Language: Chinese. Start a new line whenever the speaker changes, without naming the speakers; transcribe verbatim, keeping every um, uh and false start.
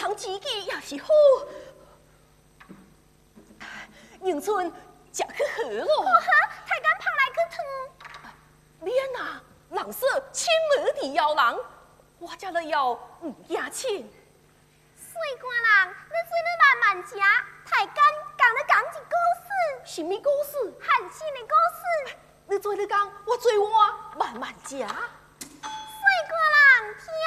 通自己也是好。迎春食去好哦。
好，太监跑来去汤。
免啊，人说亲儿的摇人，我这了要唔压亲。
水官人，你做你慢慢食，太监讲你讲一故事，
什么故事？
汉信的故事。
你做你讲，我做我慢慢食。
水官人听。